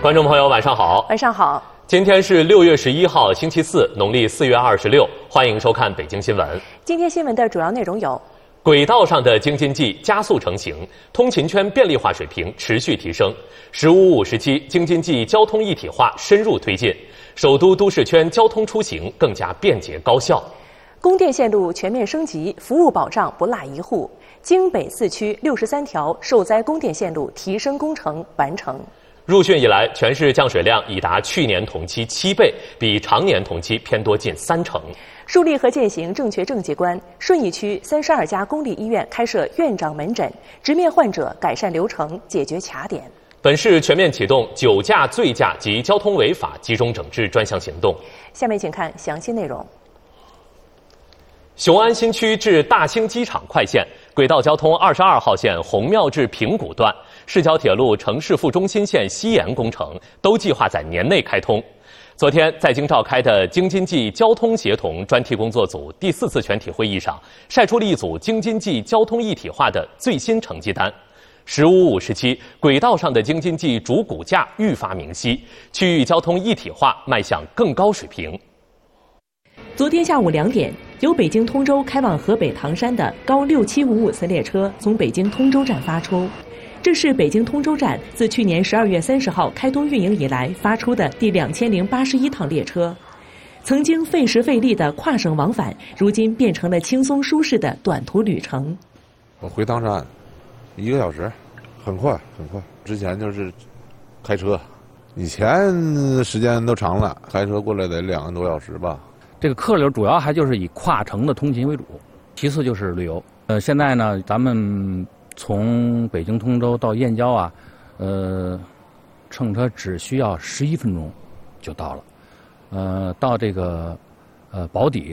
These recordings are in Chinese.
观众朋友，晚上好。 晚上好。 今天是6月11号，星期四，农历4月26。欢迎收看北京新闻。 今天新闻的主要内容有： 轨道上的京津冀加速成型，通勤圈便利化水平持续提升；“15+5”时期京津冀交通一体化深入推进，首都都市圈交通出行更加便捷高效。 供电线路全面升级，服务保障不落一户。京北4区63条受灾供电线路提升工程完成。 入汛以来，全市降水量已达去年同期7倍，比常年同期偏多近30%。 树立和践行正确政绩观，顺义区32家公立医院开设院长门诊，直面患者，改善流程，解决卡点。 本市全面启动酒驾、醉驾及交通违法集中整治专项行动。 下面请看详细内容。 雄安新区至大兴机场快线、轨道交通22号线红庙至平谷段、市郊铁路城市副中心线西延工程都计划在年内开通。昨天在京召开的京津冀交通协同专题工作组第4次全体会议上，晒出了一组京津冀交通一体化的最新成绩单。“15+5”时期，轨道上的京津冀主骨架愈发明晰，区域交通一体化迈向更高水平。 昨天下午2点，由北京通州开往河北唐山的高6755次列车从北京通州站发出，这是北京通州站自去年12月30号开通运营以来发出的第2081趟列车。曾经费时费力的跨省往返，如今变成了轻松舒适的短途旅程。 我回唐山1个小时，很快很快。之前就是开车，以前时间都长了，开车过来得2个多小时吧。 这个客流主要还就是以跨城的通勤为主，其次就是旅游。现在呢，咱们从北京通州到燕郊啊，乘车只需要11分钟就到了。到这个宝坻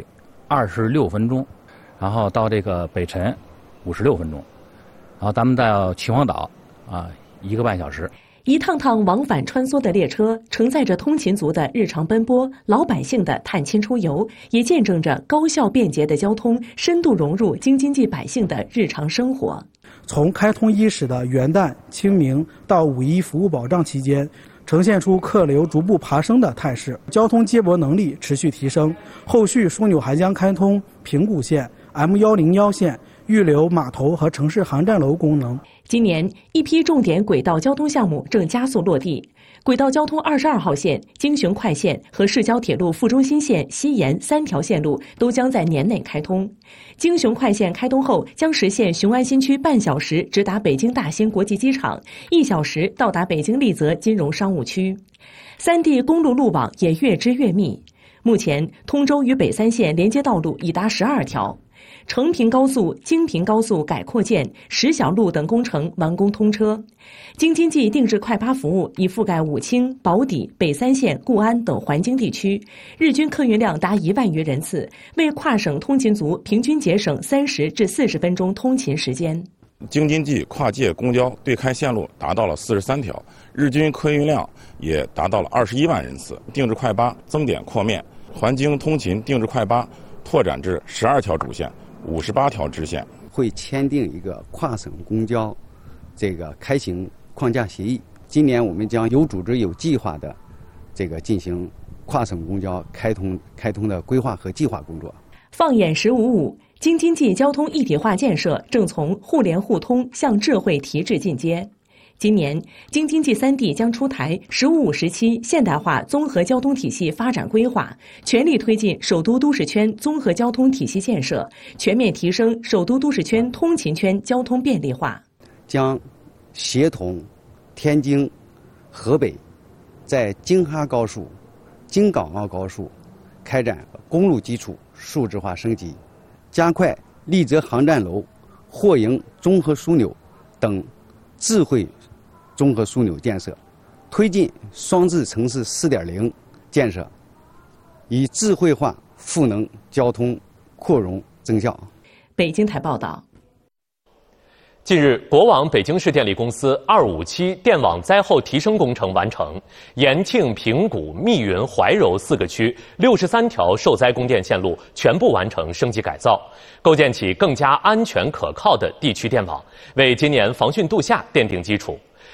26分钟，然后到这个北辰56分钟，然后咱们到秦皇岛啊1个半小时。 一趟趟往返穿梭的列车，承载着通勤族的日常奔波，老百姓的探亲出游，也见证着高效便捷的交通深度融入京津冀百姓的日常生活。 从开通伊始的元旦、清明到5·1服务保障期间，呈现出客流逐步爬升的态势，交通接驳能力持续提升。后续枢纽还将开通平谷线、M101线、预留码头和城市航站楼功能。 今年，一批重点轨道交通项目正加速落地。轨道交通22号线、京雄快线和市郊铁路副中心线西延3条线路都将在年内开通。京雄快线开通后，将实现雄安新区半小时直达北京大兴国际机场，1小时到达北京丽泽金融商务区。3地公路路网也越织越密。目前，通州与北3线连接道路已达12条。成平高速、京平高速改扩建、石小路等工程完工通车。京津冀定制快巴服务已覆盖武清、宝坻、北3线、固安等环京地区，日均客运量达1万余人次，为跨省通勤族平均节省30至40分钟通勤时间。 京津冀跨界公交对开线路达到了43条，日均客运量也达到了21万人次。定制快巴增点扩面，环京通勤定制快巴拓展至12条主线、58条支线， 会签订一个跨省公交这个开行框架协议。今年我们将有组织、有计划的进行跨省公交开通的规划和计划工作。 放眼“15+5”，京津冀交通一体化建设正从互联互通向智慧提质进阶。今年，京津冀3地将出台“15+5”时期现代化综合交通体系发展规划，全力推进首都都市圈综合交通体系建设，全面提升首都都市圈通勤圈交通便利化。 将协同天津、河北在京哈高速、京港澳高速开展公路基础数字化升级，加快丽泽航站楼、货营综合枢纽等智慧综合枢纽建设，推进双智城市4.0建设，以智慧化赋能交通扩容增效。 北京台报道。 近日，国网北京市电力公司257电网灾后提升工程完成，延庆、平谷、密云、怀柔4个区63条受灾供电线路全部完成升级改造，构建起更加安全可靠的地区电网，为今年防汛度夏奠定基础。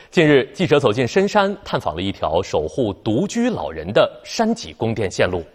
近日，记者走进深山，探访了一条守护独居老人的山脊供电线路。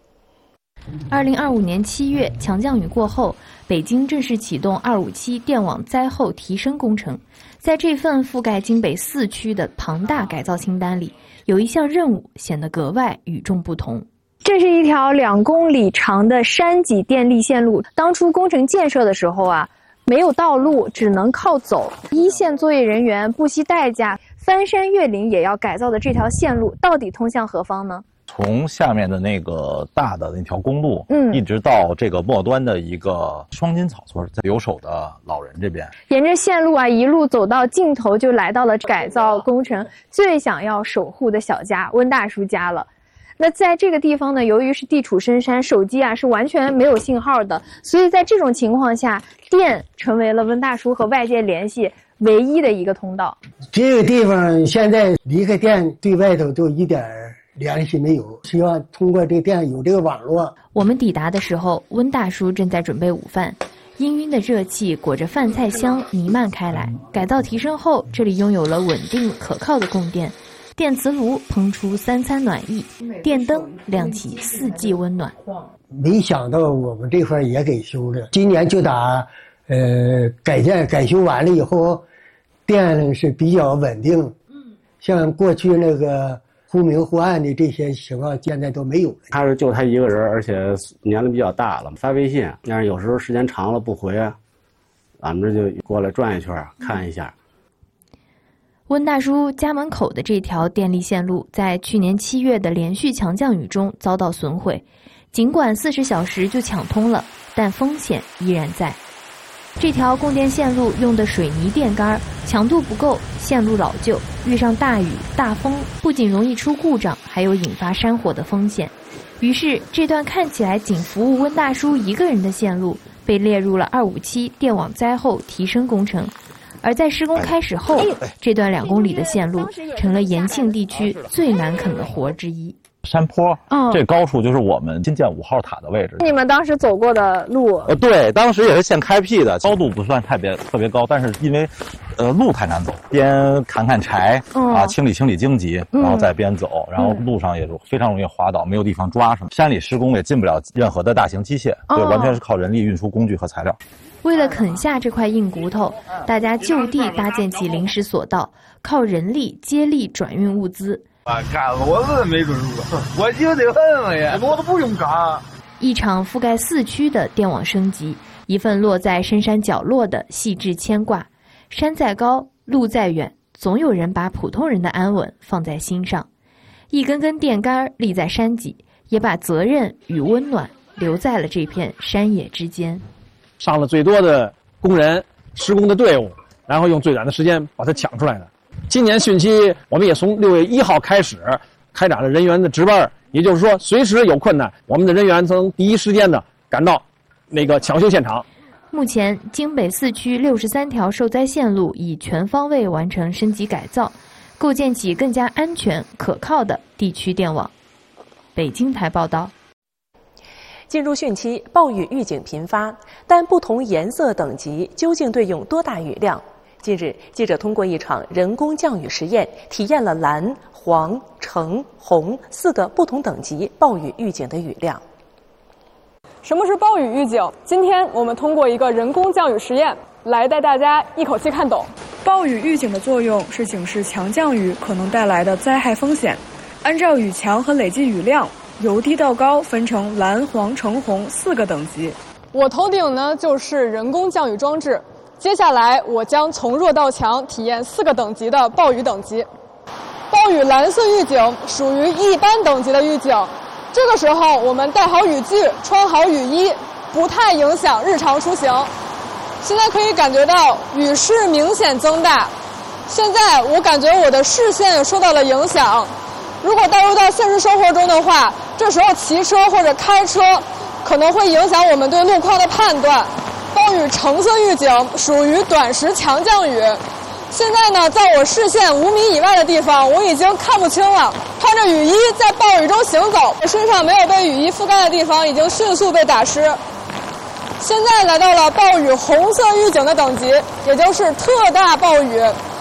2025年7月，强降雨过后，北京正式启动257电网灾后提升工程。在这份覆盖京北4区的庞大改造清单里，有一项任务显得格外与众不同。 这是一条2公里长的山脊电力线路。当初工程建设的时候啊，没有道路，只能靠走。一线作业人员不惜代价翻山越岭也要改造的这条线路，到底通向何方呢？ 从下面的那个大的那条公路，一直到这个末端的一个双金草村，在留守的老人这边， 沿着线路啊，一路走到尽头，就来到了改造工程最想要守护的小家温大叔家了。那在这个地方呢，由于是地处深山，手机啊是完全没有信号的，所以在这种情况下，电成为了温大叔和外界联系唯一的一个通道。 这个地方现在离开电，对外头都一点联系没有，希望通过这电有这个网络。 我们抵达的时候，温大叔正在准备午饭，氤氲的热气裹着饭菜香弥漫开来。改造提升后，这里拥有了稳定可靠的供电，电磁炉烹出3餐暖意，电灯亮起4季温暖。 没想到我们这块也给修了，今年就打改修完了以后，电是比较稳定。像过去那个忽明忽暗的这些情况现在都没有了。 他是就他一个人，而且年龄比较大了，发微信，但是有时候时间长了不回，俺们这就过来转一圈看一下。 温大叔家门口的这条电力线路在去年7月的连续强降雨中遭到损毁，尽管40小时就抢通了，但风险依然在。这条供电线路用的水泥电杆强度不够，线路老旧，遇上大雨大风不仅容易出故障，还有引发山火的风险。于是这段看起来仅服务温大叔一个人的线路被列入了257电网灾后提升工程。而在施工开始后，这段2公里的线路成了延庆地区最难啃的活之一。 山坡，这高处就是我们新建5号塔的位置。 你们当时走过的路？ 对，当时也是现开辟的，高度不算特别高，但是因为，路太难走，边砍柴清理荆棘，然后再边走，然后路上也非常容易滑倒，没有地方抓什么。山里施工也进不了任何的大型机械，对，完全是靠人力运输工具和材料。 为了啃下这块硬骨头，大家就地搭建起临时索道，靠人力接力转运物资。 干骡子没准路，我就得问问呀，骡子不用赶。 一场覆盖4区的电网升级，一份落在深山角落的细致牵挂。山再高，路再远，总有人把普通人的安稳放在心上。一根根电杆立在山脊，也把责任与温暖留在了这片山野之间。 上了最多的工人，施工的队伍，然后用最短的时间把它抢出来的。今年汛期，我们也从6月1号开始开展了人员的值班，也就是说，随时有困难，我们的人员曾第一时间的赶到那个抢修现场。 目前，京北4区63条受灾线路已全方位完成升级改造，构建起更加安全可靠的地区电网。北京台报道。 进入汛期，暴雨预警频发，但不同颜色等级究竟对应多大雨量？近日，记者通过一场人工降雨实验，体验了蓝、黄、橙、红4个不同等级暴雨预警的雨量。 什么是暴雨预警？今天我们通过一个人工降雨实验，来带大家一口气看懂。 暴雨预警的作用是警示强降雨可能带来的灾害风险，按照雨强和累计雨量，由低到高分成蓝、黄、橙、红4个等级。 我头顶呢就是人工降雨装置。接下来，我将从弱到强体验4个等级的暴雨等级。暴雨蓝色预警属于一般等级的预警，这个时候我们带好雨具，穿好雨衣，不太影响日常出行。现在可以感觉到雨势明显增大，现在我感觉我的视线也受到了影响。如果带入到现实生活中的话，这时候骑车或者开车可能会影响我们对路况的判断。暴雨橙色预警属于短时强降雨，现在呢，在我视线5米以外的地方，我已经看不清了。穿着雨衣在暴雨中行走，身上没有被雨衣覆盖的地方已经迅速被打湿。现在来到了暴雨红色预警的等级，也就是特大暴雨。